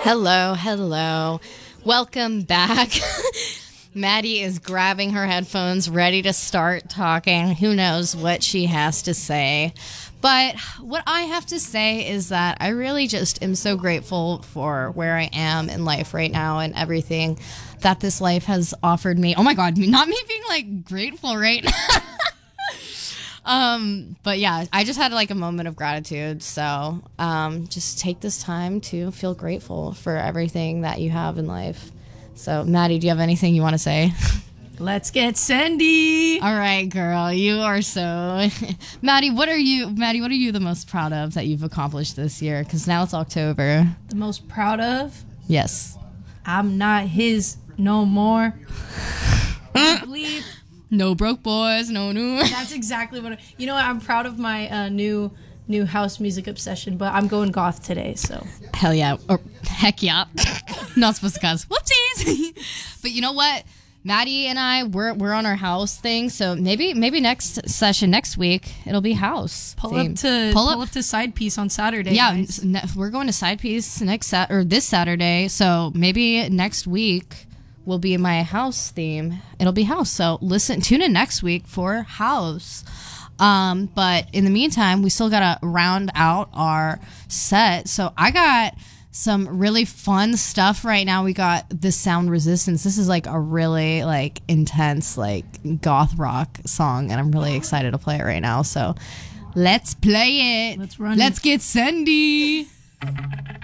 Hello, hello. Welcome back. Maddie is grabbing her headphones, ready to start talking. Who knows what she has to say. But what I have to say is that I really just am so grateful for where I am in life right now and everything that this life has offered me. Oh my God, not me being like grateful right now. But yeah, I just had like a moment of gratitude. So just take this time to feel grateful for everything that you have in life. So Maddie, do you have anything you want to say? Let's get Sandy. All right, girl, you are so. Maddie, what are you the most proud of that you've accomplished this year? Because now it's October. The most proud of? Yes. I'm not his no more. Bleep. No broke boys, no. That's exactly what. You know what? I'm proud of my new house music obsession, but I'm going goth today. So. Hell yeah, or heck yeah. Not supposed to cuss. Whoopsies. But you know what? Maddie and I, we're on our house thing, so maybe next session next week it'll be house. Pull up to Side Piece on Saturday. Yeah, we're going to Side Piece this Saturday, so maybe next week will be my house theme. It'll be house, so tune in next week for house. But in the meantime, we still gotta round out our set. So I got some really fun stuff right now. We got the Sound Resistance. This is like a really like intense like goth rock song, and I'm really excited to play it right now. So let's play it. Let's run. Let's get Sandy.